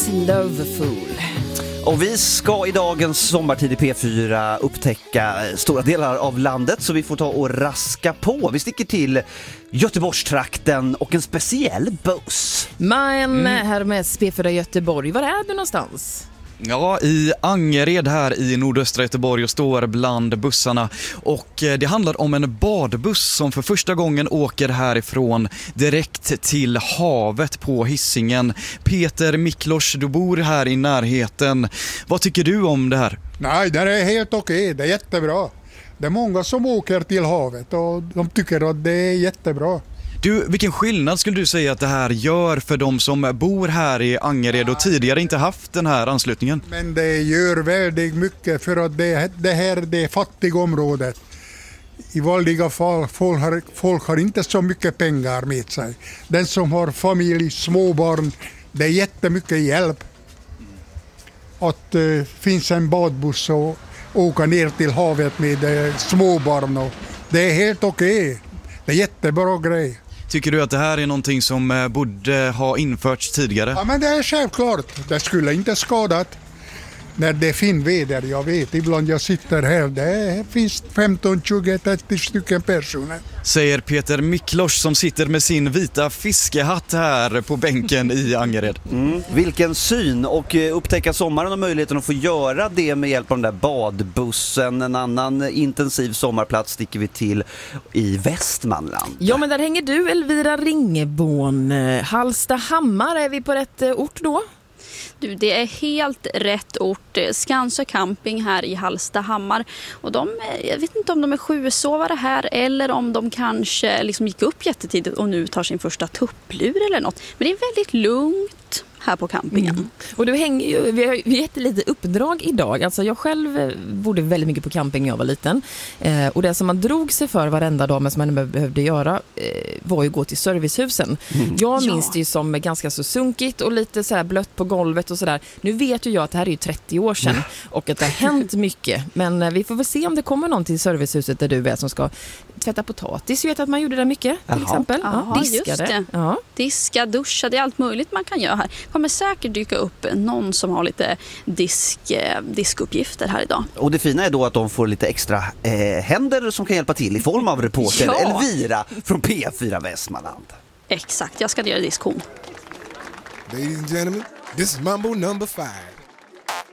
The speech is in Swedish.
Loveful. Och vi ska i dagens sommartid i P4 upptäcka stora delar av landet, så vi får ta och raska på. Vi sticker till Göteborgstrakten och en speciell buss. Men här med P4 Göteborg, var är du någonstans? Ja, i Angered här i nordöstra Göteborg och står bland bussarna. Och det handlar om en badbuss som för första gången åker härifrån direkt till havet på Hisingen. Peter Miklos, du bor här i närheten. Vad tycker du om det här? Nej, det är helt okej. Det är jättebra. Det är många som åker till havet och de tycker att det är jättebra. Du, vilken skillnad skulle du säga att det här gör för de som bor här i Angered och tidigare inte haft den här anslutningen? Men det gör väldigt mycket, för att det här är det fattiga området. I vanliga fall folk har inte så mycket pengar med sig. Den som har familj, småbarn, det är jättemycket hjälp att finns en badbuss och åka ner till havet med småbarn. Det är helt okej. Det är jättebra grej. Tycker du att det här är någonting som borde ha införts tidigare? Ja, men det är självklart. Det skulle inte skadat när det är fin väder. Jag vet, ibland jag sitter här, det finns 15, 20, 30 stycken personer. Säger Peter Miklos som sitter med sin vita fiskehatt här på bänken i Angered. Vilken syn, och upptäcka sommaren och möjligheten att få göra det med hjälp av den där badbussen. En annan intensiv sommarplats sticker vi till i Västmanland. Ja, men där hänger du, Elvira Ringebån. Hallstahammar, är vi på rätt ort då? Du, det är helt rätt ort. Skansö camping här i Hallstahammar. Och jag vet inte om de är sjuesovare här eller om de kanske liksom gick upp jättetidigt och nu tar sin första tupplur eller något. Men det är väldigt lugnt här på campingen. Och du hänger ju, vi har gett lite uppdrag idag. Alltså jag själv bodde väldigt mycket på camping när jag var liten. Och det som man drog sig för varenda dag men som man behövde göra var ju gå till servicehusen. Jag minns det ju som ganska så sunkigt och lite så här blött på golvet och sådär. Nu vet ju jag att det här är ju 30 år sedan och att det har hänt mycket. Men vi får väl se om det kommer någon till servicehuset där du är som ska tvätta potatis. Jag vet att man gjorde det mycket till exempel. Aha, diskade. Just det. Ja. Diska, duscha, det är allt möjligt man kan göra här. Kommer säkert dyka upp någon som har lite diskuppgifter här idag. Och det fina är då att de får lite extra händer som kan hjälpa till i form av reporter Elvira från P4 Västmanland. Exakt, jag ska göra diskhon. Ladies and gentlemen, this is Mambo number 5.